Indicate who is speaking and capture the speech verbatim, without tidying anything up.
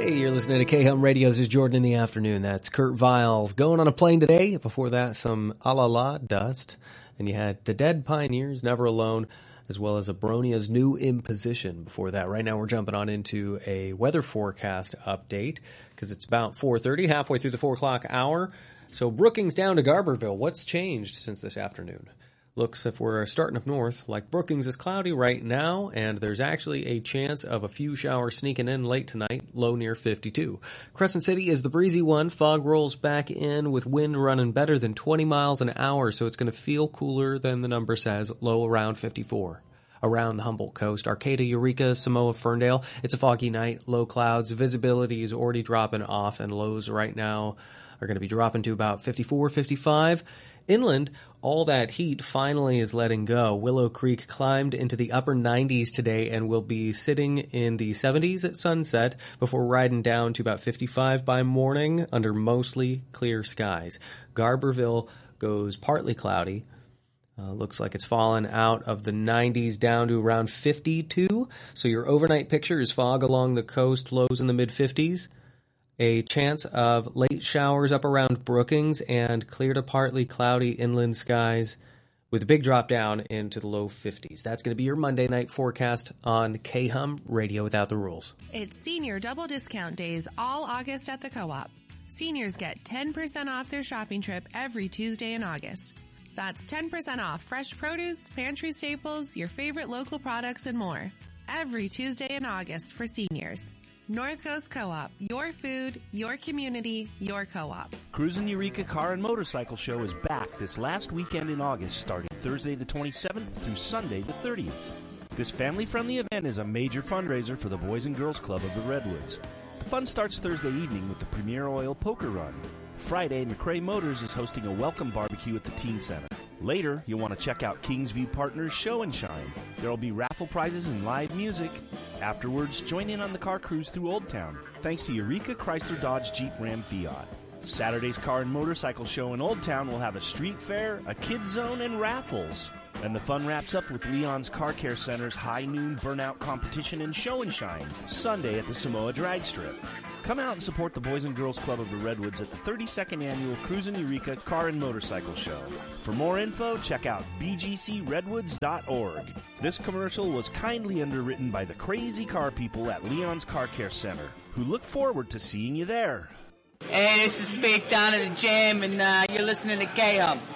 Speaker 1: Hey, you're listening to K-Hum Radio. This is Jordan in the afternoon. That's Kurt Viles. Going on a plane today. Before that, some A La La Dust. And you had The Dead Pioneers, Never Alone, as well as Abronia's New Imposition. Before that, right now we're jumping on into a weather forecast update because it's about four thirty, halfway through the four o'clock hour. So Brookings down to Garberville. What's changed since this afternoon? Looks, if we're starting up north, like Brookings is cloudy right now, and there's actually a chance of a few showers sneaking in late tonight, low near fifty-two. Crescent City is the breezy one. Fog rolls back in with wind running better than twenty miles an hour, so it's going to feel cooler than the number says, low around fifty-four. Around the Humboldt Coast, Arcata, Eureka, Samoa, Ferndale, it's a foggy night, low clouds, visibility is already dropping off, and lows right now are going to be dropping to about fifty-four, fifty-five. Inland, all that heat finally is letting go. Willow Creek climbed into the upper nineties today and will be sitting in the seventies at sunset before riding down to about fifty-five by morning under mostly clear skies. Garberville goes partly cloudy. Uh, looks like it's fallen out of the nineties down to around fifty-two. So your overnight picture is fog along the coast, lows in the mid-fifties. A chance of late showers up around Brookings and clear to partly cloudy inland skies with a big drop down into the low fifties. That's going to be your Monday night forecast on K-Hum Radio Without the Rules.
Speaker 2: It's senior double discount days all August at the Co-op. Seniors get ten percent off their shopping trip every Tuesday in August. That's ten percent off fresh produce, pantry staples, your favorite local products, and more. Every Tuesday in August for seniors. North Coast Co-op, your food, your community, your co-op.
Speaker 3: Cruisin' Eureka Car and Motorcycle Show is back this last weekend in August, starting Thursday the twenty-seventh through Sunday the thirtieth. This family-friendly event is a major fundraiser for the Boys and Girls Club of the Redwoods. The fun starts Thursday evening with the Premier Oil Poker Run. Friday, McRae Motors is hosting a welcome barbecue at the Teen Center. Later, you'll want to check out Kingsview Partners Show and Shine. There will be raffle prizes and live music. Afterwards, join in on the car cruise through Old Town, thanks to Eureka Chrysler Dodge Jeep Ram Fiat. Saturday's Car and Motorcycle Show in Old Town will have a street fair, a kids zone, and raffles. And the fun wraps up with Leon's Car Care Center's High Noon Burnout Competition and Show and Shine, Sunday at the Samoa Drag Strip. Come out and support the Boys and Girls Club of the Redwoods at the thirty-second Annual Cruisin' Eureka Car and Motorcycle Show. For more info, check out b g c redwoods dot org. This commercial was kindly underwritten by the crazy car people at Leon's Car Care Center, who look forward to seeing you there.
Speaker 4: Hey, this is Big Don of the Jam, and uh, you're listening to K-Hum.